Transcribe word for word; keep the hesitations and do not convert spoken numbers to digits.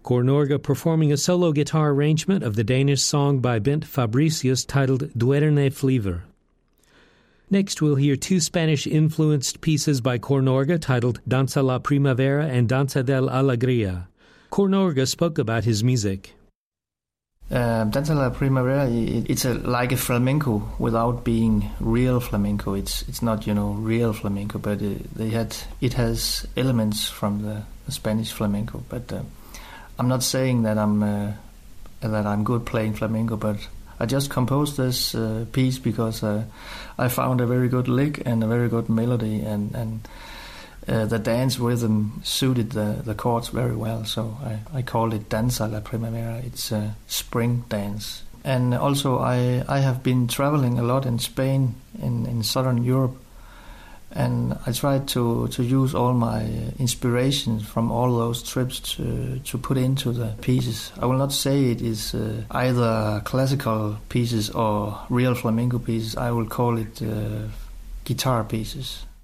Kor Norge performing a solo guitar arrangement of the Danish song by Bent Fabricius titled Duerne Flyver. Next, we'll hear two Spanish-influenced pieces by Kor Norge titled Danza la Primavera and Danza del Alegria. Kor Norge spoke about his music. Uh, Danza la Primavera, it, it's a, like a flamenco without being real flamenco. It's it's not, you know, real flamenco, but it, they had it has elements from the, the Spanish flamenco. But uh, I'm not saying that I'm uh, that I'm good playing flamenco, but I just composed this uh, piece because uh, I found a very good lick and a very good melody, and and uh, the dance rhythm suited the, the chords very well. So I, I called it Danza la Primavera. It's a spring dance. And also I I have been traveling a lot in Spain, in, in southern Europe. And I tried to, to use all my inspirations from all those trips to to put into the pieces. I will not say it is uh, either classical pieces or real flamenco pieces. I will call it uh, guitar pieces.